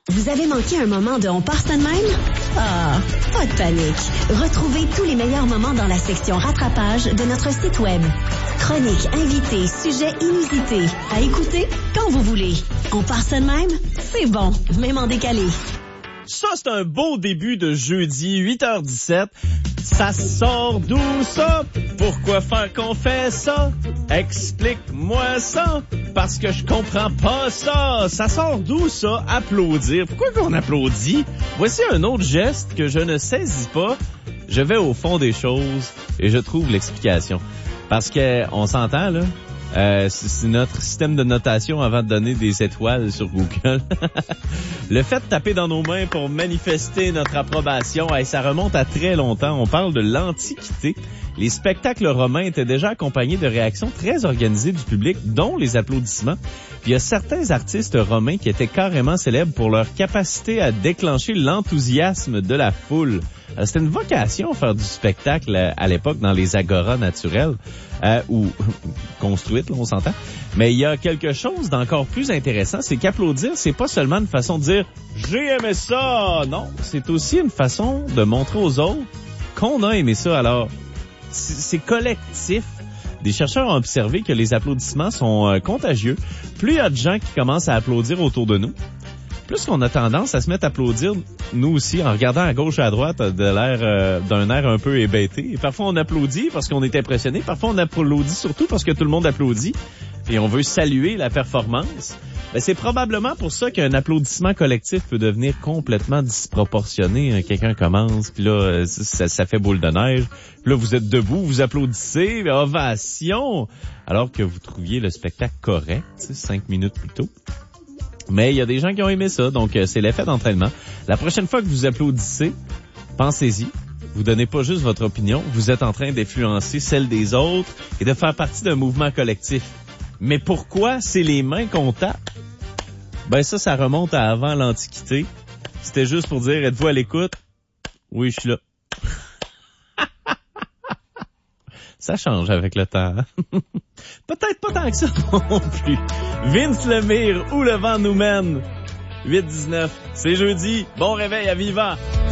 Vous avez manqué un moment de On part ça de même? Ah, pas de panique. Retrouvez tous les meilleurs moments dans la section rattrapage de notre site web. Chroniques, invités, sujets inusités. À écouter quand vous voulez. On part ça de même? C'est bon, même en décalé. Ça, c'est un beau début de jeudi, 8h17. Ça sort d'où ça? Pourquoi faire qu'on fait ça? Explique-moi ça, parce que je comprends pas ça. Ça sort d'où ça? Applaudir. Pourquoi qu'on applaudit? Voici un autre geste que je ne saisis pas. Je vais au fond des choses et je trouve l'explication. Parce que on s'entend, là. C'est notre système de notation avant de donner des étoiles sur Google. Le fait de taper dans nos mains pour manifester notre approbation, ça remonte à très longtemps. On parle de l'Antiquité. Les spectacles romains étaient déjà accompagnés de réactions très organisées du public, dont les applaudissements. Puis il y a certains artistes romains qui étaient carrément célèbres pour leur capacité à déclencher l'enthousiasme de la foule. C'était une vocation faire du spectacle à l'époque dans les agoras naturelles ou construites, là, on s'entend. Mais il y a quelque chose d'encore plus intéressant, c'est qu'applaudir, c'est pas seulement une façon de dire « j'ai aimé ça ». Non, c'est aussi une façon de montrer aux autres qu'on a aimé ça. Alors, c'est collectif. Des chercheurs ont observé que les applaudissements sont contagieux. Plus il y a de gens qui commencent à applaudir autour de nous, plus qu'on a tendance à se mettre à applaudir, nous aussi, en regardant à gauche et à droite d'un air un peu hébété. Et parfois, on applaudit parce qu'on est impressionné. Parfois, on applaudit surtout parce que tout le monde applaudit. Et on veut saluer la performance. Ben, c'est probablement pour ça qu'un applaudissement collectif peut devenir complètement disproportionné. Quelqu'un commence, puis là, ça fait boule de neige. Puis là, vous êtes debout, vous applaudissez, ovation, alors que vous trouviez le spectacle correct, 5 minutes plus tôt. Mais il y a des gens qui ont aimé ça, donc c'est l'effet d'entraînement. La prochaine fois que vous applaudissez, pensez-y. Vous donnez pas juste votre opinion, vous êtes en train d'influencer celle des autres et de faire partie d'un mouvement collectif. Mais pourquoi c'est les mains qu'on tape? Ben ça remonte à avant l'Antiquité. C'était juste pour dire, êtes-vous à l'écoute? Oui, je suis là. Ça change avec le temps. Hein? Peut-être pas tant que ça non plus. Vince Lemire, où le vent nous mène. 8-19, c'est jeudi. Bon réveil à Vivant.